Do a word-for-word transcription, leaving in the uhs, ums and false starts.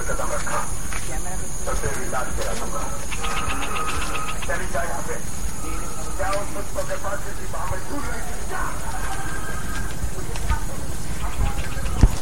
कदम रखा तो तेरी लाश गिरा दूंगा। चली जा यहाँ पे। क्या उस मुझको के पास किसी बाहर दूर नहीं